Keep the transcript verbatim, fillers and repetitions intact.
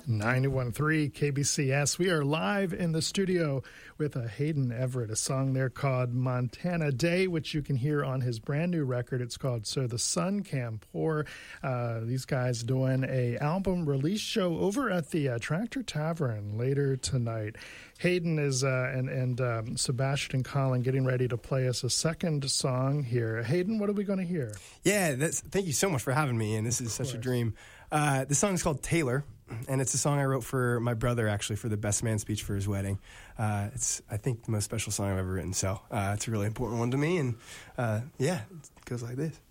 ninety-one point three K B C S. We are live in the studio with a Hayden Everett, a song there called Montana Day, which you can hear on his brand new record. It's called So the Sun Can Pour. Uh, these guys doing a album release show over at the uh, Tractor Tavern later tonight. Hayden is uh, and, and um, Sebastian Collin getting ready to play us a second song here. Hayden, what are we going to hear? Yeah, that's, thank you so much for having me, and this is such a dream. Uh, the song is called Taylor, and it's a song I wrote for my brother, actually, for the best man speech for his wedding. Uh, it's, I think, the most special song I've ever written, so uh, it's a really important one to me, and uh, yeah, it goes like this.